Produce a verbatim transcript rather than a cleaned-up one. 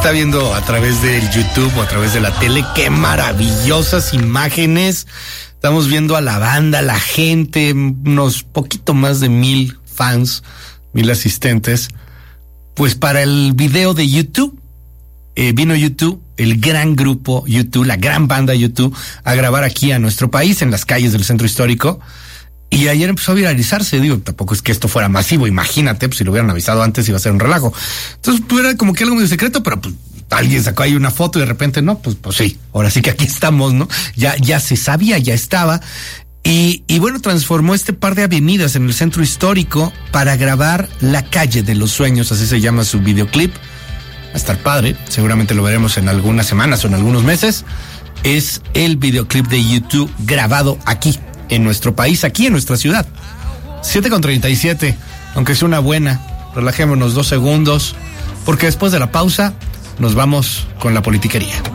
está viendo a través del YouTube o a través de la tele, qué maravillosas imágenes. Estamos viendo a la banda, la gente, unos poquito más de mil fans, mil asistentes. Pues para el video de YouTube, eh, vino YouTube, el gran grupo YouTube, la gran banda YouTube, a grabar aquí a nuestro país, en las calles del centro histórico. Y ayer empezó a viralizarse. Digo, tampoco es que esto fuera masivo, imagínate, pues si lo hubieran avisado antes iba a ser un relajo. Entonces, pues era como que algo medio secreto, pero pues alguien sacó ahí una foto y de repente, no, pues, pues sí, ahora sí que aquí estamos, ¿no? Ya, ya se sabía, ya estaba. Y, y bueno, transformó este par de avenidas en el centro histórico para grabar La Calle de los Sueños, así se llama su videoclip. Va a estar padre, seguramente lo veremos en algunas semanas o en algunos meses. Es el videoclip de YouTube grabado aquí, en nuestro país, aquí en nuestra ciudad. siete con treinta y siete, aunque sea una buena, relajémonos dos segundos, porque después de la pausa nos vamos con la politiquería.